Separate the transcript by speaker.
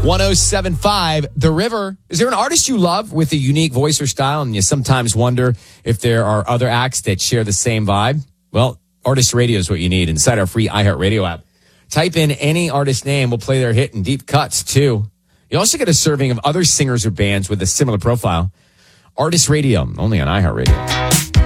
Speaker 1: 107.5 The River. Is there an artist you love with a unique voice or style, and you sometimes wonder if there are other acts that share the same vibe? Well, Artist Radio is what you need inside our free iHeartRadio app. Type in any artist name. We'll play their hit in deep cuts, too. You also get a serving of other singers or bands with a similar profile. Artist Radio, only on iHeartRadio.